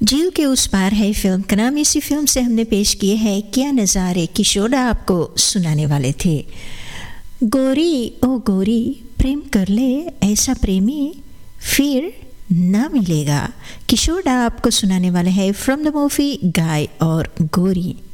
झील के उस पार है फिल्म का नाम। इसी फिल्म से हमने पेश किए हैं क्या नज़ारे, किशोर आपको सुनाने वाले थे। गोरी ओ गोरी प्रेम कर ले ऐसा प्रेमी फिर ना मिलेगा, किशोर आपको सुनाने वाले हैं फ्रॉम द मूवी गाय और गोरी।